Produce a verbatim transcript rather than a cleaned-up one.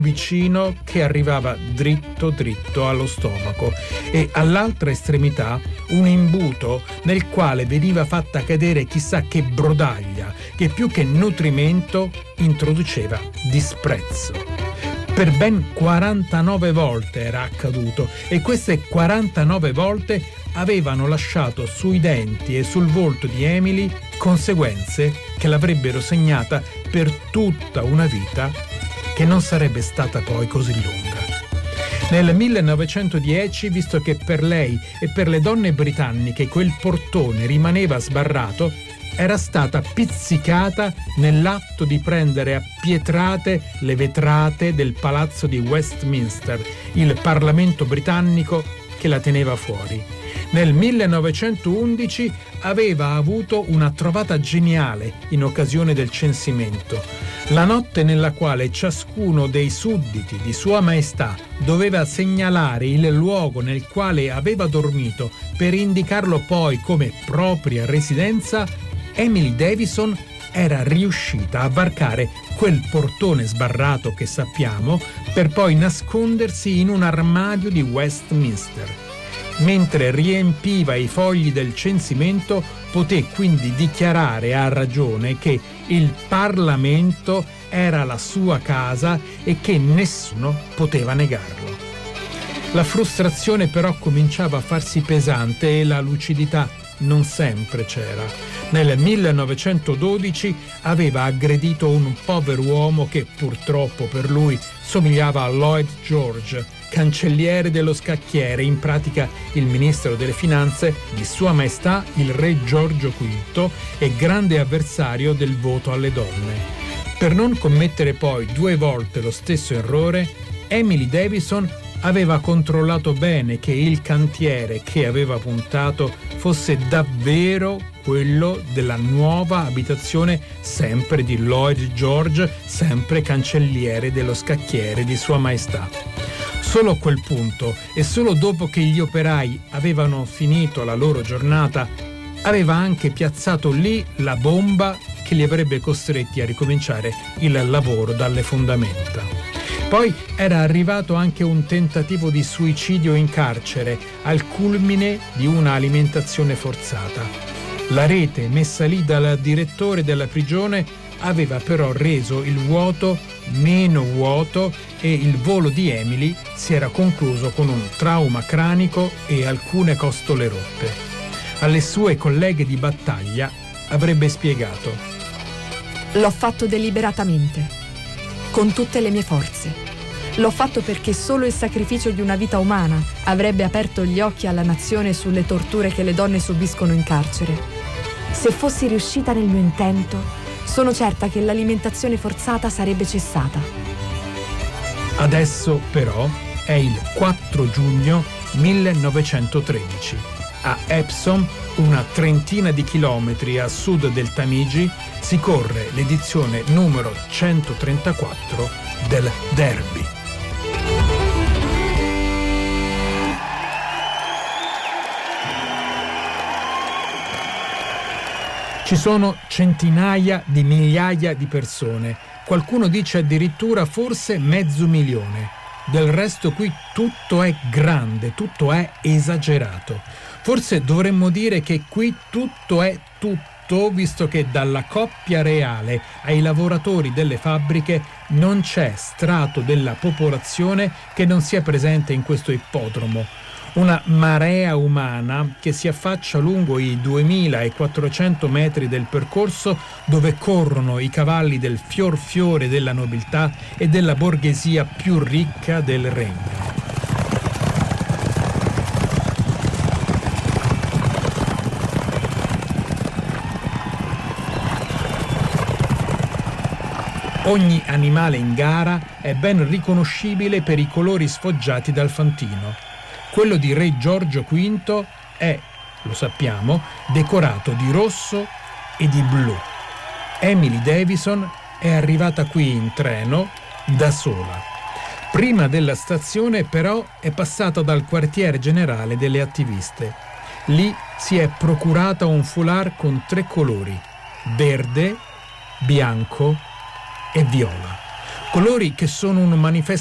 vicino che arrivava dritto dritto allo stomaco e all'altra estremità un imbuto nel quale veniva fatta cadere chissà che brodaglia che più che nutrimento introduceva disprezzo. Per ben quarantanove volte era accaduto e queste quarantanove volte avevano lasciato sui denti e sul volto di Emily conseguenze che l'avrebbero segnata per tutta una vita che non sarebbe stata poi così lunga. Nel millenovecentodieci, visto che per lei e per le donne britanniche quel portone rimaneva sbarrato, era stata pizzicata nell'atto di prendere a pietrate le vetrate del palazzo di Westminster, il Parlamento britannico che la teneva fuori. Nel millenovecentoundici aveva avuto una trovata geniale in occasione del censimento. La notte nella quale ciascuno dei sudditi di Sua Maestà doveva segnalare il luogo nel quale aveva dormito per indicarlo poi come propria residenza, Emily Davison era riuscita a varcare quel portone sbarrato che sappiamo per poi nascondersi in un armadio di Westminster. Mentre riempiva i fogli del censimento, poté quindi dichiarare a ragione che il Parlamento era la sua casa e che nessuno poteva negarlo. La frustrazione però cominciava a farsi pesante e la lucidità non sempre c'era. Nel millenovecentododici aveva aggredito un povero uomo che purtroppo per lui somigliava a Lloyd George, cancelliere dello scacchiere, in pratica il ministro delle finanze di Sua Maestà il re Giorgio quinto e grande avversario del voto alle donne. Per non commettere poi due volte lo stesso errore, Emily Davison aveva controllato bene che il cantiere che aveva puntato fosse davvero quello della nuova abitazione sempre di Lloyd George, sempre cancelliere dello scacchiere di Sua Maestà. Solo a quel punto e solo dopo che gli operai avevano finito la loro giornata, aveva anche piazzato lì la bomba che li avrebbe costretti a ricominciare il lavoro dalle fondamenta. Poi era arrivato anche un tentativo di suicidio in carcere, al culmine di una alimentazione forzata. La rete messa lì dal direttore della prigione aveva però reso il vuoto meno vuoto e il volo di Emily si era concluso con un trauma cranico e alcune costole rotte. Alle sue colleghe di battaglia avrebbe spiegato: l'ho fatto deliberatamente, con tutte le mie forze. L'ho fatto perché solo il sacrificio di una vita umana avrebbe aperto gli occhi alla nazione sulle torture che le donne subiscono in carcere. Se fossi riuscita nel mio intento, sono certa che l'alimentazione forzata sarebbe cessata. Adesso però è il quattro giugno millenovecentotredici. A Epsom, una trentina di chilometri a sud del Tamigi, si corre l'edizione numero centotrentaquattro del Derby. Ci sono centinaia di migliaia di persone, qualcuno dice addirittura forse mezzo milione. Del resto qui tutto è grande, tutto è esagerato. Forse dovremmo dire che qui tutto è tutto, visto che dalla coppia reale ai lavoratori delle fabbriche non c'è strato della popolazione che non sia presente in questo ippodromo. Una marea umana che si affaccia lungo i duemilaquattrocento metri del percorso dove corrono i cavalli del fior fiore della nobiltà e della borghesia più ricca del regno. Ogni animale in gara è ben riconoscibile per i colori sfoggiati dal fantino. Quello di Re Giorgio quinto è, lo sappiamo, decorato di rosso e di blu. Emily Davison è arrivata qui in treno da sola. Prima della stazione però è passata dal quartier generale delle attiviste. Lì si è procurata un foulard con tre colori: verde, bianco e viola. colori che sono un manifesto